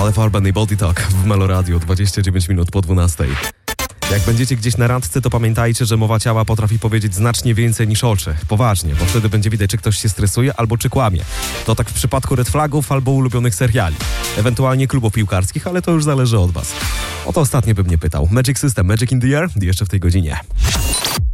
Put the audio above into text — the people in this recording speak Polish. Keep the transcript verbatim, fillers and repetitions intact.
Ale Farben i Body Talk w Melo Radio, dwadzieścia dziewięć minut po dwunastej. Jak będziecie gdzieś na randce, to pamiętajcie, że mowa ciała potrafi powiedzieć znacznie więcej niż oczy. Poważnie, bo wtedy będzie widać, czy ktoś się stresuje albo czy kłamie. To tak w przypadku red flagów albo ulubionych seriali. Ewentualnie klubów piłkarskich, ale to już zależy od was. O to ostatnio bym nie pytał. Magic System, Magic in the Air, jeszcze w tej godzinie.